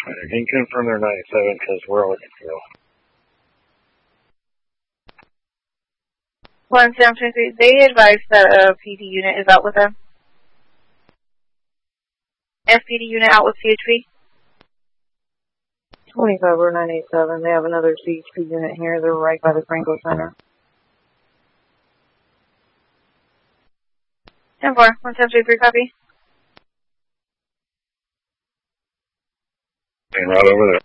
Can you confirm they're 97 because we're looking for you. 1723, they advise that a PD unit is out with them. FPD unit out with CHP. 25 or 987, they have another CHP unit here. They're right by the Franco Center. 10-4, 1723, copy. And right over there.